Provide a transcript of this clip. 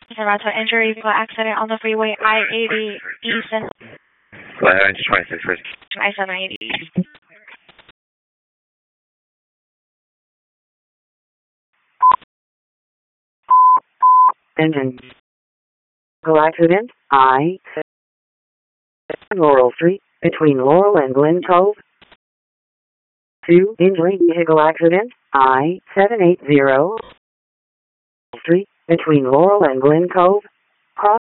About to injury, vehicle accident on the freeway I-80 East and Go ahead, 26 first. I-780. Engine. Vehicle accident, Laurel Street, between Laurel and Glen Cove. 2. Injury vehicle accident, I-780 Street, between Laurel and Glen Cove.